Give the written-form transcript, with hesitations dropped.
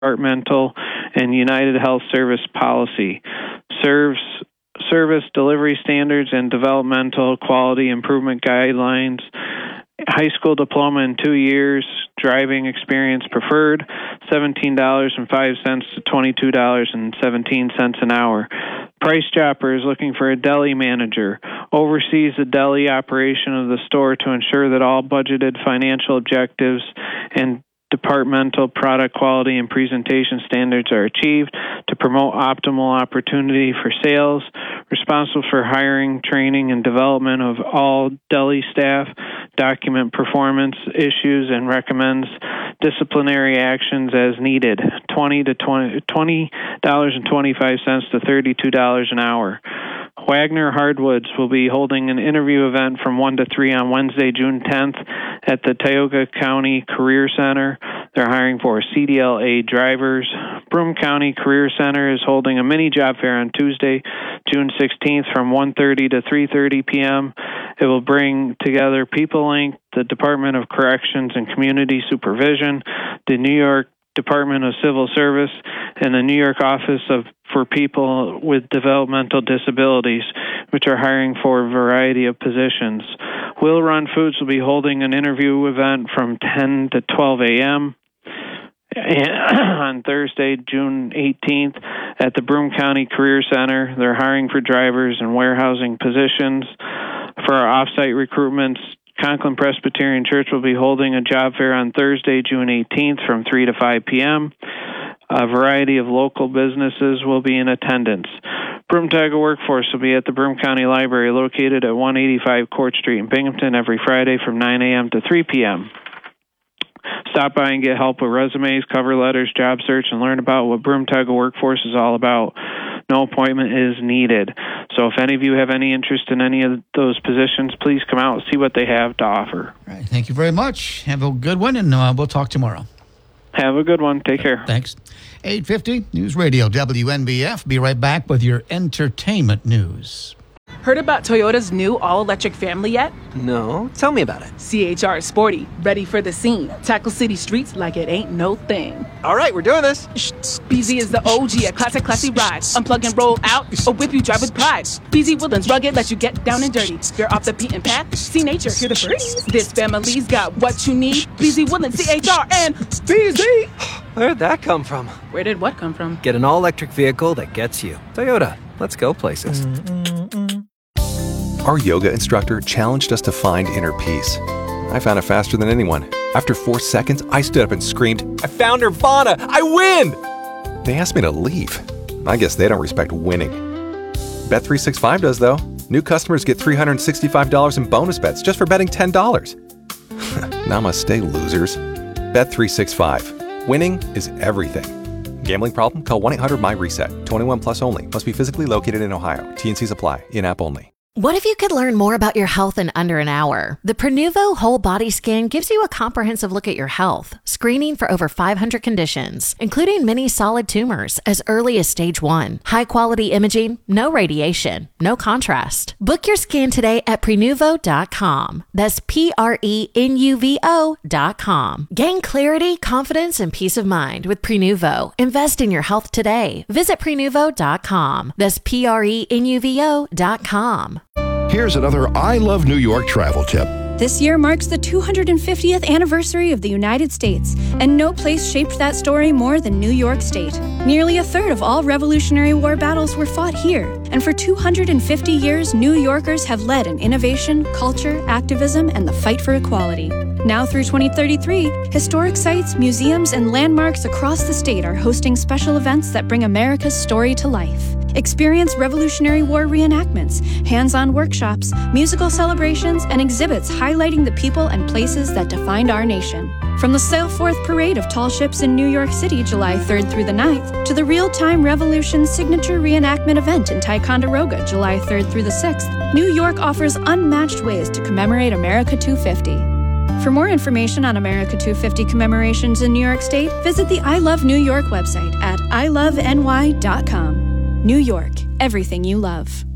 departmental and United Health Service policy. Service delivery standards and developmental quality improvement guidelines. High school diploma in 2 years, driving experience preferred, $17.05 to $22.17 an hour. Price Chopper is looking for a deli manager, oversees the deli operation of the store to ensure that all budgeted financial objectives and departmental product quality and presentation standards are achieved, to promote optimal opportunity for sales, responsible for hiring, training, and development of all deli staff, document performance issues, and recommends disciplinary actions as needed, $20.25 to $32 an hour. Wagner Hardwoods will be holding an interview event from 1 to 3 on Wednesday, June 10th at the Tioga County Career Center. They're hiring for CDLA drivers. Broome County Career Center is holding a mini job fair on Tuesday, June 16th from 1:30 to 3:30 p.m. It will bring together PeopleLink, the Department of Corrections and Community Supervision, the New York Department of Civil Service, and the New York Office for People with Developmental Disabilities, which are hiring for a variety of positions. Will Run Foods will be holding an interview event from 10 to 12 a.m. on Thursday, June 18th at the Broome County Career Center. They're hiring for drivers and warehousing positions. For our off-site recruitments, Conklin Presbyterian Church will be holding a job fair on Thursday, June 18th from 3 to 5 p.m. A variety of local businesses will be in attendance. Broome Tioga Workforce will be at the Broome County Library located at 185 Court Street in Binghamton every Friday from 9 a.m. to 3 p.m. Stop by and get help with resumes, cover letters, job search, and learn about what Broome Tioga Workforce is all about. No appointment is needed. So if any of you have any interest in any of those positions, please come out and see what they have to offer. All right. Thank you very much. Have a good one, and we'll talk tomorrow. Have a good one. Take care. Thanks. 8:50 News Radio WNBF. Be right back with your entertainment news. Heard about Toyota's new all-electric family yet? No, tell me about it. CHR is sporty, ready for the scene. Tackle city streets like it ain't no thing. All right, we're doing this. BZ is the OG, a classy ride. Unplug and roll out, or whip you drive with pride. BZ Woodlands rugged, let you get down and dirty. You're off the beaten path, see nature, hear the birds. This family's got what you need. BZ Woodlands, CHR, and BZ. Where'd that come from? Where did what come from? Get an all-electric vehicle that gets you. Toyota, let's go places. Our yoga instructor challenged us to find inner peace. I found it faster than anyone. After 4 seconds, I stood up and screamed, "I found Nirvana! I win!" They asked me to leave. I guess they don't respect winning. Bet365 does, though. New customers get $365 in bonus bets just for betting $10. Namaste, losers. Bet365. Winning is everything. Gambling problem? Call 1-800-MY-RESET. 21 plus only. Must be physically located in Ohio. T&Cs apply. In-app only. What if you could learn more about your health in under an hour? The Prenuvo Whole Body Scan gives you a comprehensive look at your health, screening for over 500 conditions, including many solid tumors as early as stage 1. High-quality imaging, no radiation, no contrast. Book your scan today at Prenuvo.com. That's Prenuvo.com. Gain clarity, confidence, and peace of mind with Prenuvo. Invest in your health today. Visit Prenuvo.com. That's Prenuvo.com. Here's another I Love New York travel tip. This year marks the 250th anniversary of the United States, and no place shaped that story more than New York State. Nearly a third of all Revolutionary War battles were fought here, and for 250 years, New Yorkers have led in innovation, culture, activism, and the fight for equality. Now through 2033, historic sites, museums, and landmarks across the state are hosting special events that bring America's story to life. Experience Revolutionary War reenactments, hands-on workshops, musical celebrations, and exhibits highlighting the people and places that defined our nation. From the Sail Forth Parade of Tall Ships in New York City, July 3rd through the 9th, to the Real-Time Revolution Signature Reenactment event in Ticonderoga, July 3rd through the 6th, New York offers unmatched ways to commemorate America 250. For more information on America 250 commemorations in New York State, visit the I Love New York website at iloveny.com. New York, everything you love.